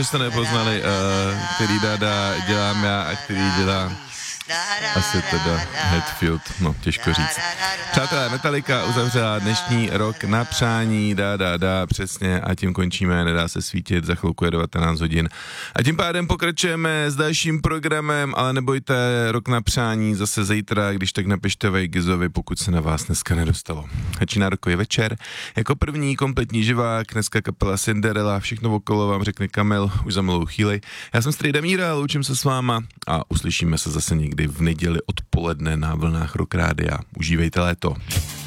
že jste nepoznali, který Dada dělám já a který dělá asi teda Hetfield, no těžko říct. Přátelé, Metallica uzavřela dnešní rok na přání, dá, přesně, a tím končíme, nedá se svítit, za chvilku je 19 hodin. A tím pádem pokračujeme s dalším programem, ale nebojte, rok na přání zase zítra, když tak napište Vejgizovi, pokud se na vás dneska nedostalo. Začíná rokový večer, jako první kompletní živák, dneska kapela Cinderella, všechno okolo vám řekne Kamil už za malou chvíli. Já jsem Strejda Míra, loučím se s váma a uslyšíme se zase někdy v neděli odpoledne na vlnách Rock Rádia. Užívejte léto.